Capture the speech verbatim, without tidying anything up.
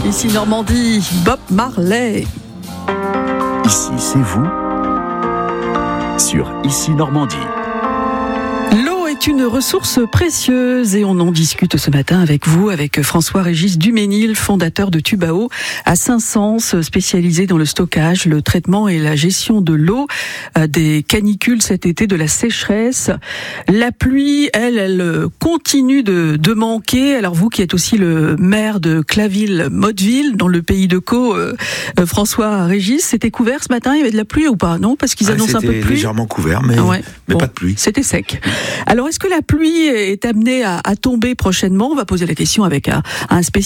Ici Normandie, Bob Marley. Ici, c'est vous sur Ici Normandie. L'eau est une ressource précieuse et on en discute ce matin avec vous, avec François-Régis Duménil, fondateur de Tubao à Saint-Saëns, spécialisé dans le stockage, le traitement et la gestion de l'eau, des canicules cet été, de la sécheresse. La pluie, elle, elle continue de, de manquer. Alors vous qui êtes aussi le maire de Claville-Motteville, dans le pays de Caux, euh, François-Régis, c'était couvert ce matin, il y avait de la pluie ou pas? Non, parce qu'ils ah, annoncent un peu de pluie. C'était légèrement couvert, mais, ouais. mais bon, pas de pluie. C'était sec. Alors, est-ce que la pluie est amenée à, à tomber prochainement? On va poser la question avec un, un spécialiste.